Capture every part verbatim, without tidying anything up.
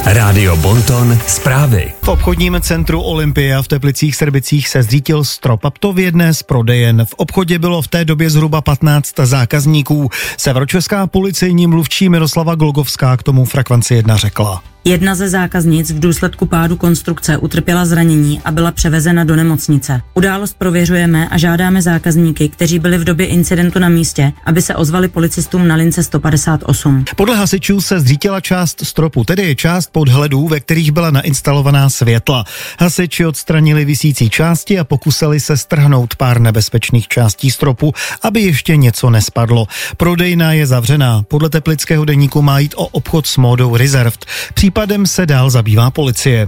Rádio Bonton zprávy. V obchodním centru Olympia v Teplicích-Srbicích se zřítil strop, a to v jedné z prodejen. V obchodě bylo v té době zhruba patnáct zákazníků. Severočeská policejní mluvčí Miroslava Golgovská k tomu Frekvenci jedna řekla. Jedna ze zákaznic v důsledku pádu konstrukce utrpěla zranění a byla převezena do nemocnice. Událost prověřujeme a žádáme zákazníky, kteří byli v době incidentu na místě, aby se ozvali policistům na lince sto padesát osm. Podle hasičů se zřítila část stropu, tedy část podhledů, ve kterých byla nainstalovaná světla. Hasiči odstranili visící části a pokusili se strhnout pár nebezpečných částí stropu, aby ještě něco nespadlo. Prodejna je zavřená. Podle teplického deníku má jít o obchod s módou Reserved. Případem se dál zabývá policie.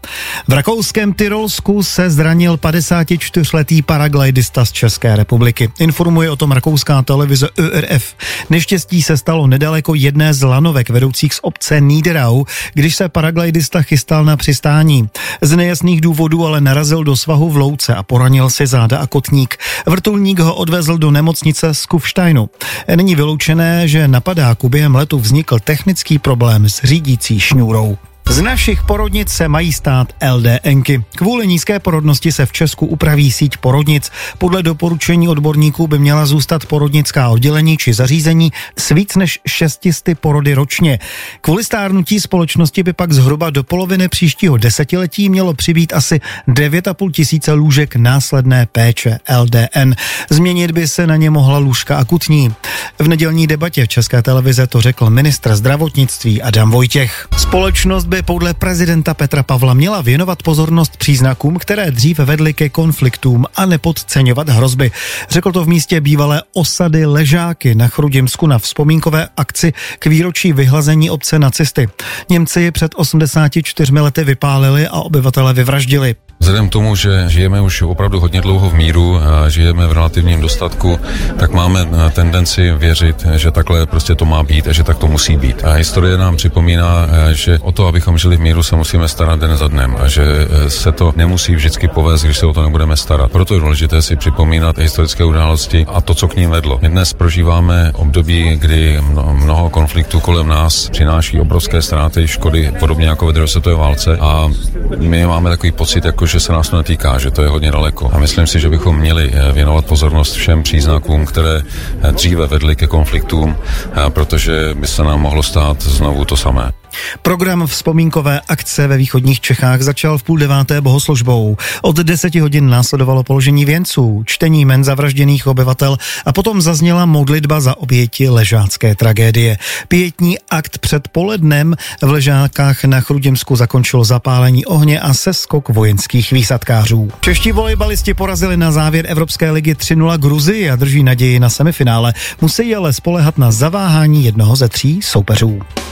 V rakouském Tyrolsku se zranil padesátičtyřletý paraglidista z České republiky. Informuje o tom rakouská televize Ö R F. Neštěstí se stalo nedaleko jedné z lanovek vedoucích z obce Niederau, když se paraglidista chystal na přistání. Z nejasných důvodů ale narazil do svahu v louce a poranil si záda a kotník. Vrtulník ho odvezl do nemocnice z Kufsteinu. Není vyloučené, že na padáku během letu vznikl technický problém s řídící šňůrou. Z našich porodnic se mají stát el dé enky. Kvůli nízké porodnosti se v Česku upraví síť porodnic. Podle doporučení odborníků by měla zůstat porodnická oddělení či zařízení s víc než šestisty porody ročně. Kvůli stárnutí společnosti by pak zhruba do poloviny příštího desetiletí mělo přibýt asi devět a půl tisíce lůžek následné péče el dé en. Změnit by se na ně mohla lůžka akutní. V nedělní debatě v České televize to řekl ministr zdravotnictví Adam Vojtěch. Společnost by podle prezidenta Petra Pavla měla věnovat pozornost příznakům, které dřív vedly ke konfliktům a nepodceňovat hrozby. Řekl to v místě bývalé osady Ležáky na Chrudimsku na vzpomínkové akci k výročí vyhlazení obce nacisty. Němci ji před osmdesáti čtyřmi lety vypálili a obyvatele vyvraždili. Vzhledem k tomu, že žijeme už opravdu hodně dlouho v míru a žijeme v relativním dostatku, tak máme tendenci věřit, že takhle prostě to má být a že tak to musí být. A historie nám připomíná, že o to, abychom žili v míru, se musíme starat den za dnem a že se to nemusí vždycky povést, když se o to nebudeme starat. Proto je důležité si připomínat historické události a to, co k ním vedlo. My dnes prožíváme období, kdy mnoho konfliktů kolem nás přináší obrovské ztráty, škody, podobně jako ve druhé světové válce, a my máme takový pocit, jako že se nás to netýká, že to je hodně daleko. A myslím si, že bychom měli věnovat pozornost všem příznakům, které dříve vedly ke konfliktům, protože by se nám mohlo stát znovu to samé. Program vzpomínkové akce ve východních Čechách začal v půl deváté bohoslužbou. Od deseti hodin následovalo položení věnců, čtení jmen zavražděných obyvatel a potom zazněla modlitba za oběti ležácké tragédie. Pietní akt před polednem v Ležákách na Chrudimsku zakončilo zapálení ohně a seskok vojenských výsadkářů. Čeští volejbalisti porazili na závěr Evropské ligy tři nula Gruzii a drží naději na semifinále. Musí ale spoléhat na zaváhání jednoho ze tří soupeřů.